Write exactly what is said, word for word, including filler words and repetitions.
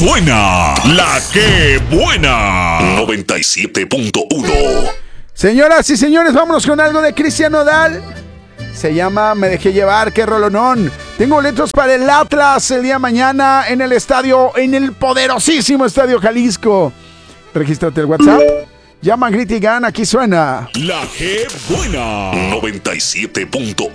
suena la que buena. noventa y siete punto uno. Señoras y señores, vámonos con algo de Cristian Nodal. Se llama Me Dejé Llevar, qué rolonón. Tengo boletos para el Atlas el día de mañana en el estadio, en el poderosísimo Estadio Jalisco. Regístrate el WhatsApp. Llama, grita y gana, aquí suena La que buena. noventa y siete punto uno.